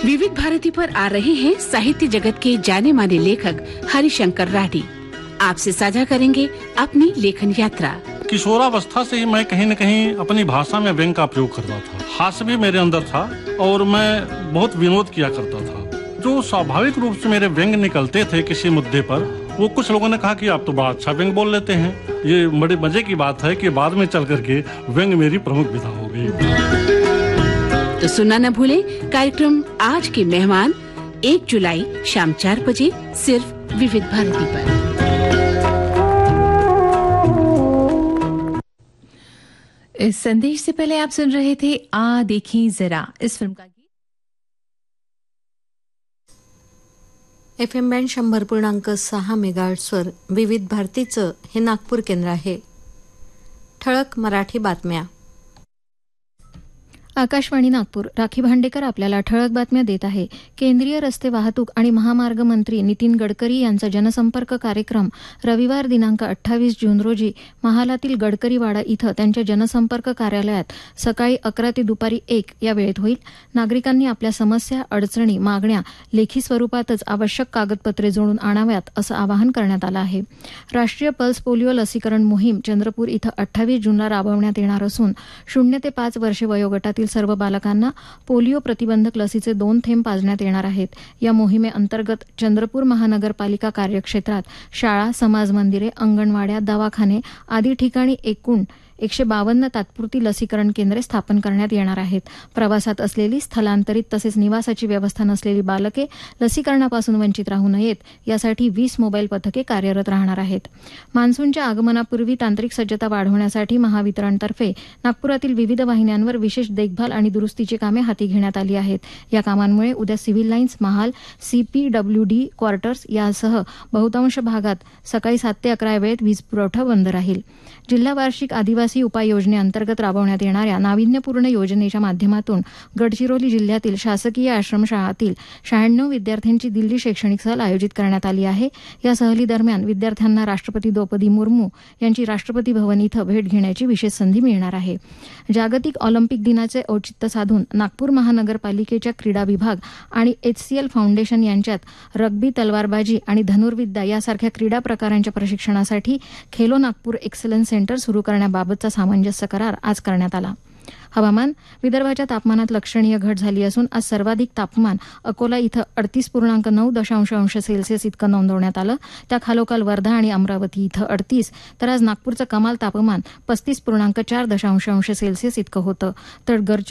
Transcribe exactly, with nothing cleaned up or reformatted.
विविध भारती पर आ रहे हैं साहित्य जगत के जाने माने लेखक हरिशंकर राठी। आपसे साझा करेंगे अपनी लेखन यात्रा। किशोरावस्था से ही मैं कहीं न कहीं अपनी भाषा में व्यंग का प्रयोग करता था। हास्य भी मेरे अंदर था और मैं बहुत विनोद किया करता था। जो स्वाभाविक रूप से मेरे व्यंग निकलते थे किसी मुद्दे पर, वो कुछ लोगों ने कहा कि आप तो बड़ा अच्छा व्यंग बोल लेते हैं। ये बड़े मजे की बात है कि बाद में चल करके व्यंग मेरी प्रमुख विधा हो गई। तो सुनना न भूले कार्यक्रम आज के मेहमान एक जुलाई शाम चार बजे सिर्फ विविध भारती पर। इस संदेश से पहले आप सुन रहे थे आ देखी जरा इस फिल्म का गीत। एफ एम बँड शंभर पूर्णांक सहा मेगाहर्ट्झवर विविध भारतीचं हे नागपूर केंद्र आहे. ठळक मराठी बातम्या. आकाशवाणी नागपूर. राखी भांडेकर आपल्याला ठळक बातम्या देत आहे. केंद्रीय रस्ते वाहतूक आणि महामार्ग मंत्री नितीन गडकरी यांचा जनसंपर्क कार्यक्रम रविवार दिनांक अठ्ठावीस जून रोजी महालातील गडकरीवाडा इथं त्यांच्या जनसंपर्क कार्यालयात सकाळी अकरा ते दुपारी एक या वेळेत होईल. नागरिकांनी आपल्या समस्या, अडचणी, मागण्या लेखी स्वरूपातच आवश्यक कागदपत्रे जोडून आणाव्यात असं आवाहन करण्यात आलं आहे. राष्ट्रीय पल्स पोलिओ लसीकरण मोहीम चंद्रपूर इथं अठ्ठावीस जूनला राबवण्यात येणार असून शून्य ते पाच वर्षे वयोगटातील सर्व बालकांना पोलिओ प्रतिबंधक लसीचे दोन थेंब पाजण्यात येणार आहेत. या मोहिमेअंतर्गत चंद्रपूर महानगरपालिका कार्यक्षेत्रात शाळा, समाज मंदिरे, अंगणवाड्या, दवाखाने आदी ठिकाणी एकूण एकशे बावन्न तात्पुरती लसीकरण केंद्रे स्थापन करण्यात येणार आहेत. प्रवासात असलेली, स्थलांतरित तसेच निवासाची व्यवस्था नसलेली बालके लसीकरणापासून वंचित राहू नयेत यासाठी वीस मोबाईल पथके कार्यरत राहणार आहेत. मान्सूनच्या आगमनापूर्वी तांत्रिक सज्जता वाढवण्यासाठी महावितरणतर्फे नागपुरातील विविध वाहिन्यांवर विशेष देखभाल आणि दुरुस्तीची कामे हाती घेण्यात आली आहेत. या कामांमुळे उद्या सिव्हिल लाईन्स, महाल, सीपीडब्ल्यूडी क्वार्टर्स यासह बहुतांश भागात सकाळी सात ते अकरा या वेळेत वीज पुरवठा बंद राहील. जिल्हा वार्षिक आदिवासी उपाय योजनेअंतर्गत राबवण्यात येणाऱ्या नाविन्यपूर्ण योजनेच्या माध्यमातून गडचिरोली जिल्ह्यातील शासकीय आश्रमशाळातील शहाण्णव विद्यार्थ्यांची दिल्ली शैक्षणिक सहल आयोजित करण्यात आली आहे. या सहलीदरम्यान विद्यार्थ्यांना राष्ट्रपती द्रौपदी मुर्मू यांची राष्ट्रपती भवन इथं भेट घेण्याची विशेष संधी मिळणार आहे. जागतिक ऑलिम्पिक दिनाचे औचित्य साधून नागपूर महानगरपालिकेच्या क्रीडा विभाग आणि एचसीएल फाउंडेशन यांच्यात रग्बी, तलवारबाजी आणि धनुर्विद्या यासारख्या क्रीडा प्रकारांच्या प्रशिक्षणासाठी खेलो नागपूर एक्सलन्स सेंटर सुरू करण्याबाबतचा सामंजस्य करार आज करण्यात आला. हवामान. विदर्भाच्या तापमानात लक्षणीय घट झाली असून आज सर्वाधिक तापमान अकोला इथं अडतीस पूर्णांक नऊ दशांश अंश सेल्सिअस इतकं नोंदवण्यात आलं. त्या खालोखाल वर्धा आणि अमरावती इथं अडतीस, तर आज नागपूरचं कमाल तापमान पस्तीस पूर्णांक चार दशांश अंश सेल्सिअस इतकं होतं. तर